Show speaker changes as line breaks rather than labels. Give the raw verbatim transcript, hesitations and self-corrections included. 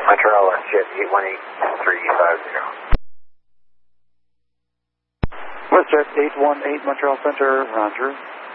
Montreal, jet eight one eight three five zero.
WestJet eight one eight Montreal Center, Roger.